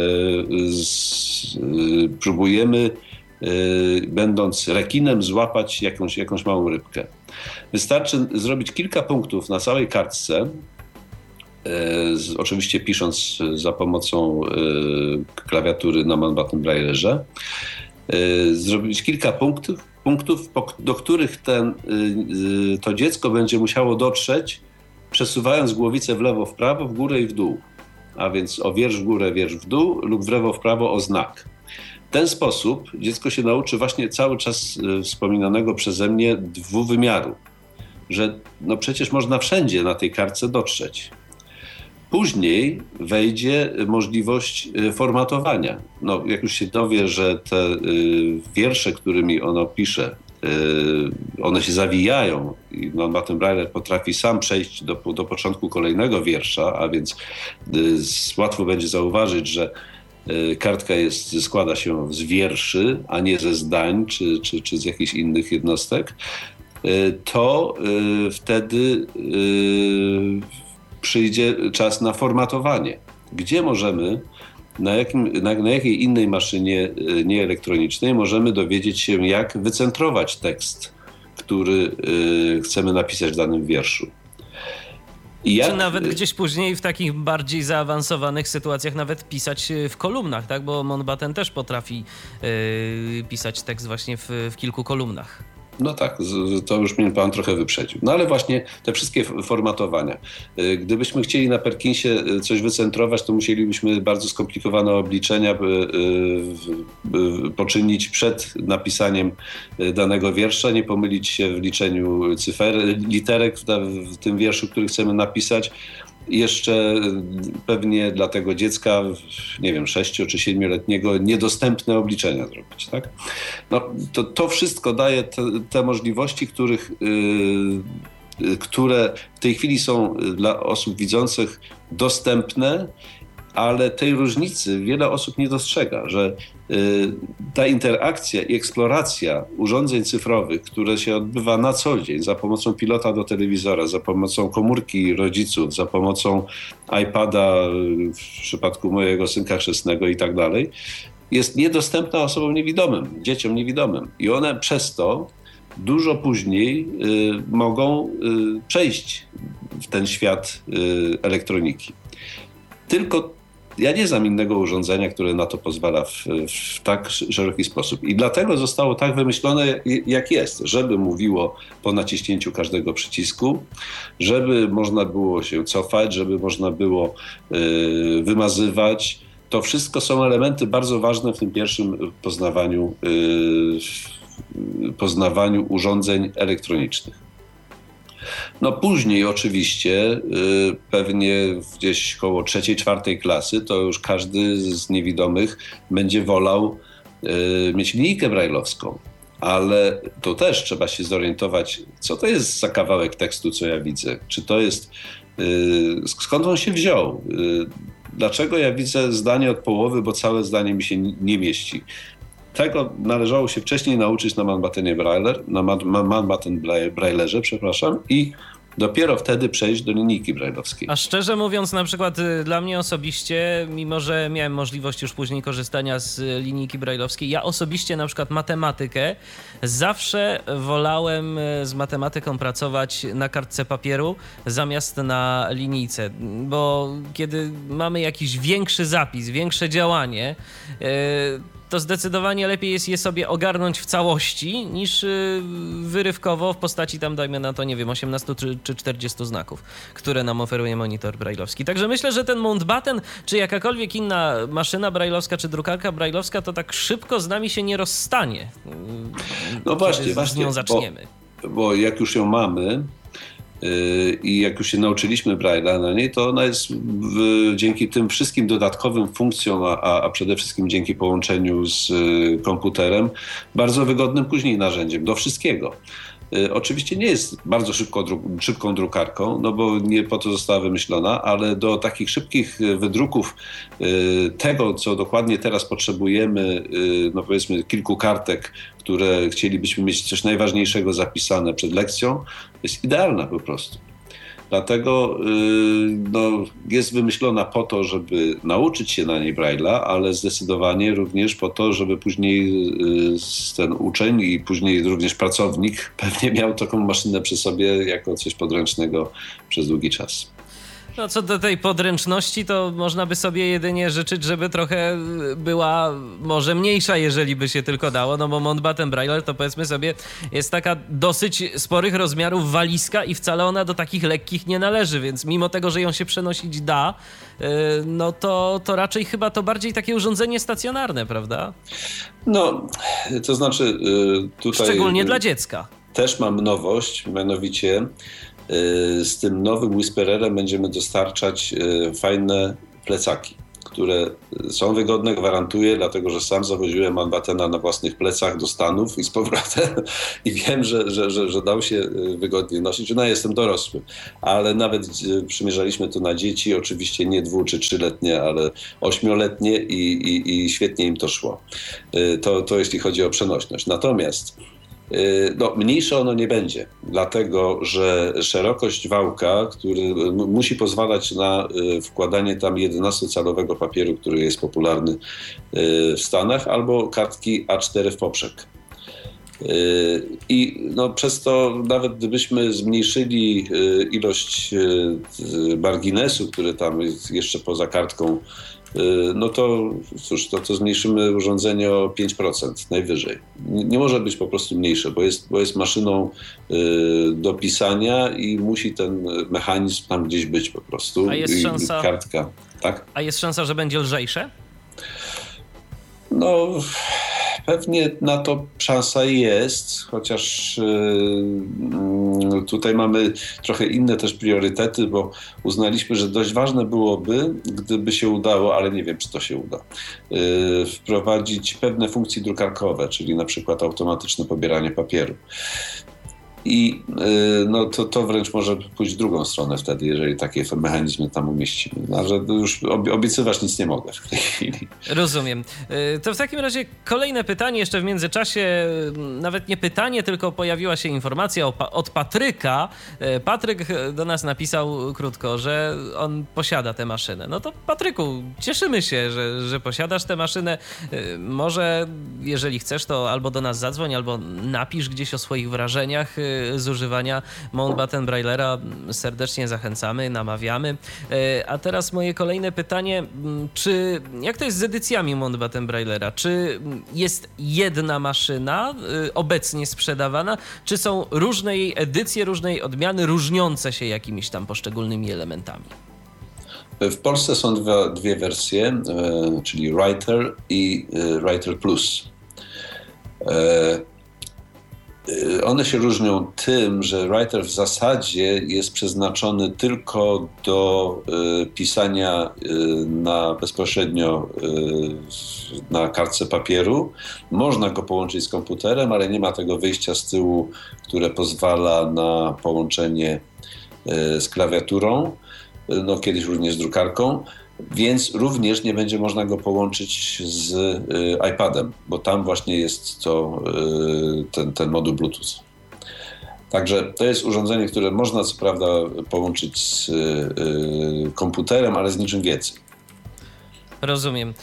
próbujemy, będąc rekinem, złapać jakąś małą rybkę. Wystarczy zrobić kilka punktów na całej kartce, oczywiście pisząc za pomocą klawiatury na Mountbatten Braillerze, zrobić kilka punktów, do których to dziecko będzie musiało dotrzeć, przesuwając głowicę w lewo, w prawo, w górę i w dół. A więc o wiersz w górę, wiersz w dół lub w lewo, w prawo o znak. W ten sposób dziecko się nauczy właśnie cały czas wspominanego przeze mnie dwuwymiaru, że no przecież można wszędzie na tej kartce dotrzeć. Później wejdzie możliwość formatowania. No, jak już się dowie, że te wiersze, którymi ono pisze, one się zawijają i Mountbatten Brailler potrafi sam przejść do początku kolejnego wiersza, a więc łatwo będzie zauważyć, że kartka składa się z wierszy, a nie ze zdań czy z jakichś innych jednostek, to wtedy przyjdzie czas na formatowanie. Gdzie możemy, na jakiej innej maszynie nieelektronicznej możemy dowiedzieć się, jak wycentrować tekst, który chcemy napisać w danym wierszu. Czy nawet gdzieś później w takich bardziej zaawansowanych sytuacjach nawet pisać w kolumnach, tak? Bo Mountbatten też potrafi pisać tekst właśnie w kilku kolumnach. No tak, to już mnie pan trochę wyprzedził. No ale właśnie te wszystkie formatowania. Gdybyśmy chcieli na Perkinsie coś wycentrować, to musielibyśmy bardzo skomplikowane obliczenia poczynić przed napisaniem danego wiersza, nie pomylić się w liczeniu literek w tym wierszu, który chcemy napisać. Jeszcze pewnie dla tego dziecka, nie wiem, 6- czy 7-letniego, niedostępne obliczenia zrobić, tak? No, to wszystko daje te możliwości, które w tej chwili są dla osób widzących dostępne, ale tej różnicy wiele osób nie dostrzega, że ta interakcja i eksploracja urządzeń cyfrowych, które się odbywa na co dzień za pomocą pilota do telewizora, za pomocą komórki rodziców, za pomocą iPada w przypadku mojego synka chrzestnego i tak dalej, jest niedostępna osobom niewidomym, dzieciom niewidomym. I one przez to dużo później mogą przejść w ten świat elektroniki. Tylko ja nie znam innego urządzenia, które na to pozwala w tak szeroki sposób. I dlatego zostało tak wymyślone, jak jest, żeby mówiło po naciśnięciu każdego przycisku, żeby można było się cofać, żeby można było wymazywać. To wszystko są elementy bardzo ważne w tym pierwszym poznawaniu urządzeń elektronicznych. No później oczywiście, pewnie gdzieś koło 3-4 klasy, to już każdy z niewidomych będzie wolał mieć linijkę brajlowską. Ale to też trzeba się zorientować, co to jest za kawałek tekstu, co ja widzę. Czy to jest, skąd on się wziął? Dlaczego ja widzę zdanie od połowy, bo całe zdanie mi się nie mieści? Tego należało się wcześniej nauczyć na Mountbattenie Braillerze, i dopiero wtedy przejść do linijki brajlowskiej. A szczerze mówiąc, na przykład dla mnie osobiście, mimo że miałem możliwość już później korzystania z linijki brajlowskiej, ja osobiście na przykład matematykę zawsze wolałem z matematyką pracować na kartce papieru zamiast na linijce, bo kiedy mamy jakiś większy zapis, większe działanie, to zdecydowanie lepiej jest je sobie ogarnąć w całości niż wyrywkowo w postaci tam, dajmy na to, nie wiem, 18 czy 40 znaków, które nam oferuje monitor brajlowski. Także myślę, że ten Mountbatten, czy jakakolwiek inna maszyna brajlowska, czy drukarka brajlowska, to tak szybko z nami się nie rozstanie. No właśnie, z nią zaczniemy. Bo jak już ją mamy, i jak już się nauczyliśmy Braille'a na niej, to ona jest dzięki tym wszystkim dodatkowym funkcjom, a przede wszystkim dzięki połączeniu z komputerem, bardzo wygodnym później narzędziem do wszystkiego. oczywiście nie jest bardzo szybką drukarką, no bo nie po to została wymyślona, ale do takich szybkich wydruków tego, co dokładnie teraz potrzebujemy, no powiedzmy kilku kartek, które chcielibyśmy mieć coś najważniejszego zapisane przed lekcją, jest idealna po prostu. Dlatego jest wymyślona po to, żeby nauczyć się na niej Braille'a, ale zdecydowanie również po to, żeby później ten uczeń i później również pracownik pewnie miał taką maszynę przy sobie jako coś podręcznego przez długi czas. No co do tej podręczności, to można by sobie jedynie życzyć, żeby trochę była może mniejsza, jeżeli by się tylko dało, no bo Mountbatten Brailler to powiedzmy sobie jest taka dosyć sporych rozmiarów walizka i wcale ona do takich lekkich nie należy, więc mimo tego, że ją się przenosić da, no to raczej chyba to bardziej takie urządzenie stacjonarne, prawda? No, to znaczy tutaj... Szczególnie dla dziecka. Też mam nowość, mianowicie z tym nowym Whispererem będziemy dostarczać fajne plecaki, które są wygodne, gwarantuję, dlatego że sam zawoziłem Mountbattena na własnych plecach do Stanów i z powrotem i wiem, że dał się wygodnie nosić. No, jestem dorosły, ale nawet przymierzaliśmy to na dzieci, oczywiście nie 2- czy 3-letnie, ale 8-letnie i świetnie im to szło. To jeśli chodzi o przenośność. Natomiast mniejsze ono nie będzie, dlatego że szerokość wałka, który musi pozwalać na wkładanie tam 11-calowego papieru, który jest popularny w Stanach, albo kartki A4 w poprzek. I przez to nawet gdybyśmy zmniejszyli ilość marginesu, który tam jest jeszcze poza kartką, no to cóż, to zmniejszymy urządzenie o 5% najwyżej. Nie może być po prostu mniejsze, bo jest maszyną do pisania i musi ten mechanizm tam gdzieś być po prostu. A jest szansa, kartka, tak? A jest szansa, że będzie lżejsze? No, pewnie na to szansa jest, chociaż tutaj mamy trochę inne też priorytety, bo uznaliśmy, że dość ważne byłoby, gdyby się udało, ale nie wiem, czy to się uda, wprowadzić pewne funkcje drukarkowe, czyli na przykład automatyczne pobieranie papieru. I to wręcz może pójść w drugą stronę wtedy, jeżeli takie mechanizmy tam umieścimy. No, że już obiecywać nic nie mogę w tej chwili. Rozumiem. To w takim razie kolejne pytanie jeszcze w międzyczasie, nawet nie pytanie, tylko pojawiła się informacja od Patryka. Patryk do nas napisał krótko, że on posiada tę maszynę. No to Patryku, cieszymy się, że posiadasz tę maszynę. Może jeżeli chcesz, to albo do nas zadzwoń, albo napisz gdzieś o swoich wrażeniach z używania Mountbatten Braillera. Serdecznie zachęcamy, namawiamy. A teraz moje kolejne pytanie, jak to jest z edycjami Mountbatten Braillera? Czy jest jedna maszyna obecnie sprzedawana, czy są różne jej edycje, różne jej odmiany, różniące się jakimiś tam poszczególnymi elementami? W Polsce są dwie wersje, czyli Writer i Writer Plus. One się różnią tym, że Writer w zasadzie jest przeznaczony tylko do pisania bezpośrednio na kartce papieru. Można go połączyć z komputerem, ale nie ma tego wyjścia z tyłu, które pozwala na połączenie z klawiaturą, kiedyś również z drukarką. Więc również nie będzie można go połączyć z iPadem, bo tam właśnie jest ten moduł Bluetooth. Także to jest urządzenie, które można co prawda połączyć z komputerem, ale z niczym więcej. Rozumiem.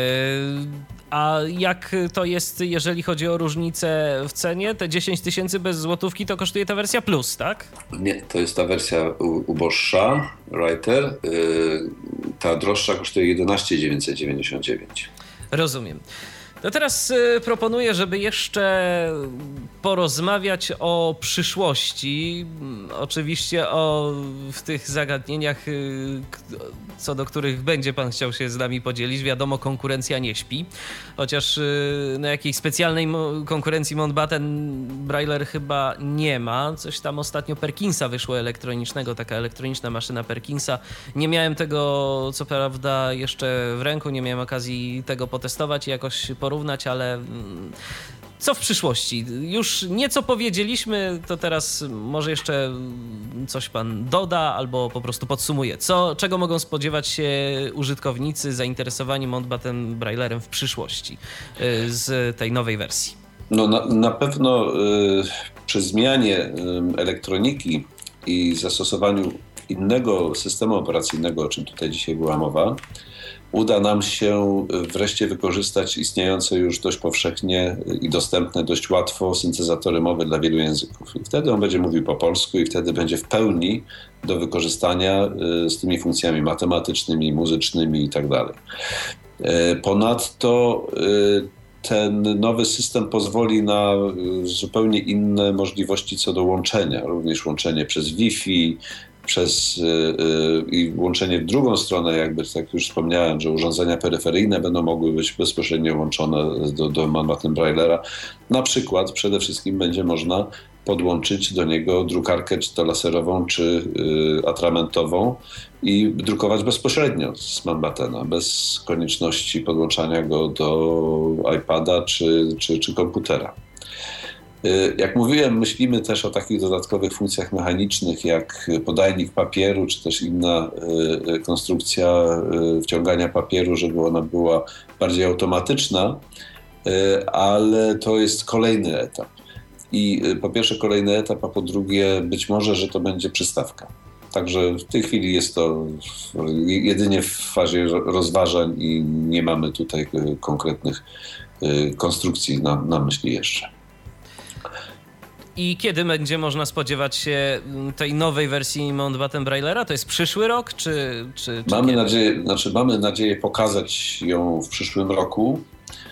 A jak to jest, jeżeli chodzi o różnicę w cenie? Te 10 000 bez złotówki to kosztuje ta wersja Plus, tak? Nie, to jest ta wersja uboższa, Writer. Ta droższa kosztuje 11 999. Rozumiem. No teraz proponuję, żeby jeszcze porozmawiać o przyszłości. Oczywiście o tych zagadnieniach, co do których będzie pan chciał się z nami podzielić. Wiadomo, konkurencja nie śpi. Chociaż na jakiejś specjalnej konkurencji Mountbatten Brailler chyba nie ma. Coś tam ostatnio Perkinsa wyszło elektronicznego, taka elektroniczna maszyna Perkinsa. Nie miałem tego, co prawda, jeszcze w ręku, nie miałem okazji tego potestować i jakoś porównać, ale Co w przyszłości? Już nieco powiedzieliśmy, to teraz może jeszcze coś pan doda albo po prostu podsumuje. Czego mogą spodziewać się użytkownicy zainteresowani Mountbatten Braillerem w przyszłości z tej nowej wersji? No na pewno przy zmianie elektroniki i zastosowaniu innego systemu operacyjnego, o czym tutaj dzisiaj była mowa, uda nam się wreszcie wykorzystać istniejące już dość powszechnie i dostępne dość łatwo syntezatory mowy dla wielu języków. I wtedy on będzie mówił po polsku i wtedy będzie w pełni do wykorzystania z tymi funkcjami matematycznymi, muzycznymi i tak dalej. Ponadto ten nowy system pozwoli na zupełnie inne możliwości co do łączenia, również łączenie przez Wi-Fi, i łączenie w drugą stronę, jakby tak już wspomniałem, że urządzenia peryferyjne będą mogły być bezpośrednio łączone do Mountbatten Braillera. Na przykład przede wszystkim będzie można podłączyć do niego drukarkę czy to laserową, czy atramentową i drukować bezpośrednio z Mountbattena, bez konieczności podłączania go do iPada czy komputera. Jak mówiłem, myślimy też o takich dodatkowych funkcjach mechanicznych jak podajnik papieru, czy też inna konstrukcja wciągania papieru, żeby ona była bardziej automatyczna, ale to jest kolejny etap. I po pierwsze kolejny etap, a po drugie być może, że to będzie przystawka. Także w tej chwili jest to jedynie w fazie rozważań i nie mamy tutaj konkretnych konstrukcji na myśli jeszcze. I kiedy będzie można spodziewać się tej nowej wersji Mountbatten Braillera? To jest przyszły rok, czy mamy nadzieję pokazać ją w przyszłym roku.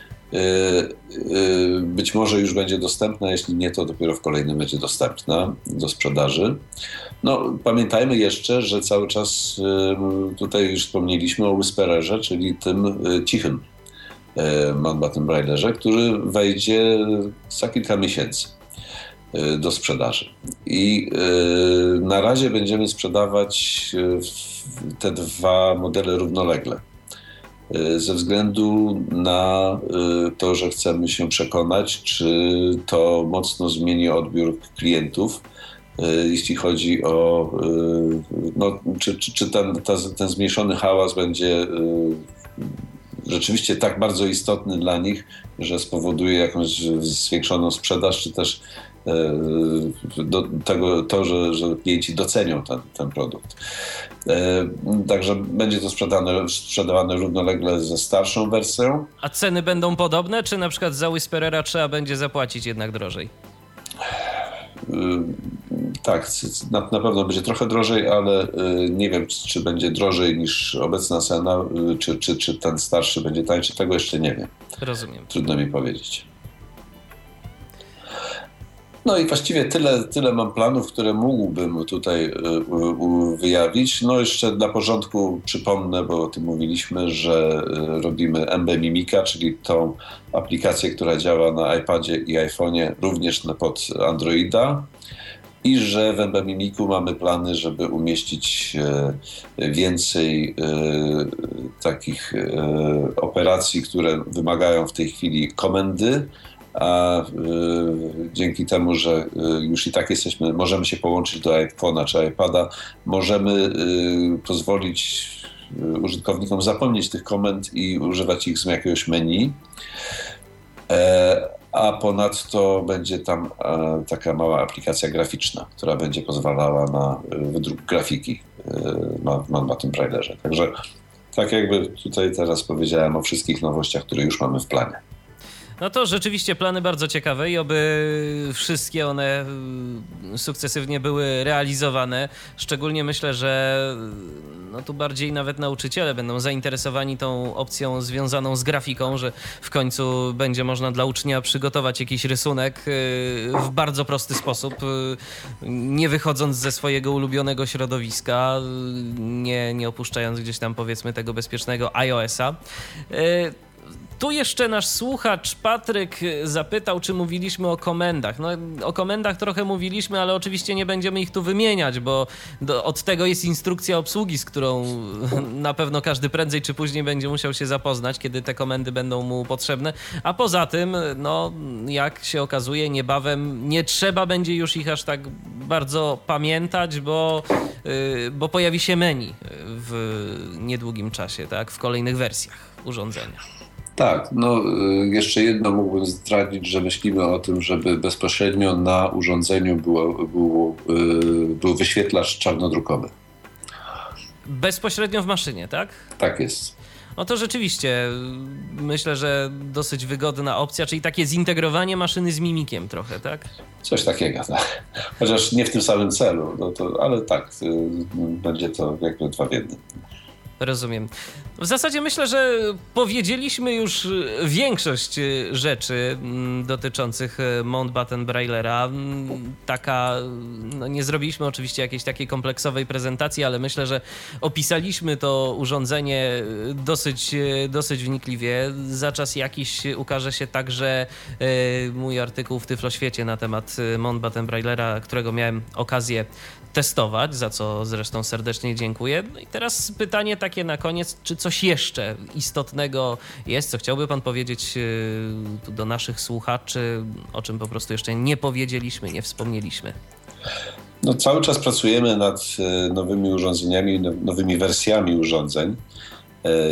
Być może już będzie dostępna, jeśli nie, to dopiero w kolejnym będzie dostępna do sprzedaży. No, pamiętajmy jeszcze, że cały czas tutaj już wspomnieliśmy o Whispererze, czyli tym cichym Mountbatten Braillerze, który wejdzie za kilka miesięcy do sprzedaży. I na razie będziemy sprzedawać te dwa modele równolegle. Ze względu na to, że chcemy się przekonać, czy to mocno zmieni odbiór klientów, jeśli chodzi o czy ten zmniejszony hałas będzie rzeczywiście tak bardzo istotny dla nich, że spowoduje jakąś zwiększoną sprzedaż, czy też do tego że klienci docenią ten produkt. Także będzie to sprzedawane równolegle ze starszą wersją. A ceny będą podobne, czy na przykład za Whisperera trzeba będzie zapłacić jednak drożej? Tak, na pewno będzie trochę drożej, ale nie wiem, czy będzie drożej niż obecna cena, czy ten starszy będzie tańszy, tego jeszcze nie wiem. Rozumiem. Trudno mi powiedzieć. No i właściwie tyle mam planów, które mógłbym tutaj wyjawić. No jeszcze dla porządku przypomnę, bo o tym mówiliśmy, że robimy MB Mimika, czyli tą aplikację, która działa na iPadzie i iPhone'ie, również pod Androida. I że w MB Mimiku mamy plany, żeby umieścić więcej takich operacji, które wymagają w tej chwili komendy, a dzięki temu, że już i tak możemy się połączyć do iPhone'a czy iPada, możemy pozwolić użytkownikom zapomnieć tych komend i używać ich z jakiegoś menu. A ponadto będzie tam taka mała aplikacja graficzna, która będzie pozwalała na wydruk grafiki w Mountbatten Braillerze. Także tak jakby tutaj teraz powiedziałem o wszystkich nowościach, które już mamy w planie. No to rzeczywiście plany bardzo ciekawe i oby wszystkie one sukcesywnie były realizowane. Szczególnie myślę, że no tu bardziej nawet nauczyciele będą zainteresowani tą opcją związaną z grafiką, że w końcu będzie można dla ucznia przygotować jakiś rysunek w bardzo prosty sposób, nie wychodząc ze swojego ulubionego środowiska, nie opuszczając gdzieś tam powiedzmy tego bezpiecznego iOS-a. Tu jeszcze nasz słuchacz Patryk zapytał, czy mówiliśmy o komendach. No, o komendach trochę mówiliśmy, ale oczywiście nie będziemy ich tu wymieniać, bo od tego jest instrukcja obsługi, z którą na pewno każdy prędzej czy później będzie musiał się zapoznać, kiedy te komendy będą mu potrzebne. A poza tym, no, jak się okazuje, niebawem nie trzeba będzie już ich aż tak bardzo pamiętać, bo pojawi się menu w niedługim czasie, tak, w kolejnych wersjach urządzenia. Tak, no jeszcze jedno mógłbym zdradzić, że myślimy o tym, żeby bezpośrednio na urządzeniu był wyświetlacz czarnodrukowy. Bezpośrednio w maszynie, tak? Tak jest. No to rzeczywiście myślę, że dosyć wygodna opcja, czyli takie zintegrowanie maszyny z mimikiem trochę, tak? Coś takiego, tak. Chociaż nie w tym samym celu, no ale tak, będzie to jakby dwa w jednym. Rozumiem. W zasadzie myślę, że powiedzieliśmy już większość rzeczy dotyczących Mountbatten Braillera. No nie zrobiliśmy oczywiście jakiejś takiej kompleksowej prezentacji, ale myślę, że opisaliśmy to urządzenie dosyć wnikliwie. Za czas jakiś ukaże się także mój artykuł w Tyfloświecie na temat Mountbatten Braillera, którego miałem okazję testować, za co zresztą serdecznie dziękuję. No i teraz pytanie takie na koniec, czy coś jeszcze istotnego jest, co chciałby pan powiedzieć do naszych słuchaczy, o czym po prostu jeszcze nie powiedzieliśmy, nie wspomnieliśmy? No, cały czas pracujemy nad nowymi urządzeniami, nowymi wersjami urządzeń.